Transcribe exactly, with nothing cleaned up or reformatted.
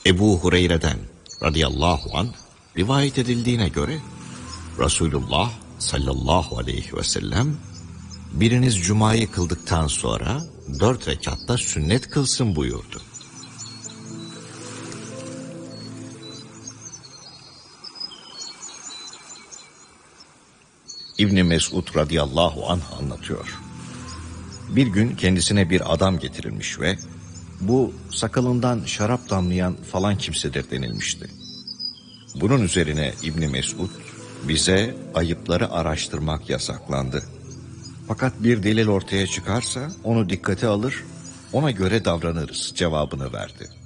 Ebu Hureyre'den radıyallahu anh rivayet edildiğine göre Resulullah sallallahu aleyhi ve sellem biriniz cumayı kıldıktan sonra dört rekatta sünnet kılsın buyurdu. İbn Mesud radıyallahu anh anlatıyor. Bir gün kendisine bir adam getirilmiş ve bu sakalından şarap damlayan falan kimsedir denilmişti. Bunun üzerine İbn Mesud bize ayıpları araştırmak yasaklandı. Fakat bir delil ortaya çıkarsa onu dikkate alır, ona göre davranırız cevabını verdi.